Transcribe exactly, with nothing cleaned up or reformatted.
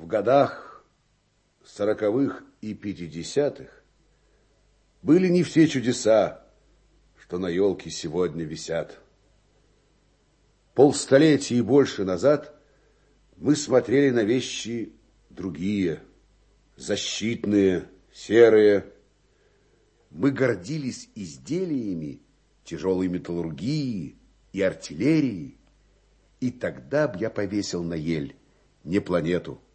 В годах сороковых и пятидесятых были не все чудеса, что на елке сегодня висят. Полстолетия и больше назад мы смотрели на вещи другие, защитные, серые. Мы гордились изделиями тяжелой металлургии и артиллерии, и тогда б я повесил на ель не планету,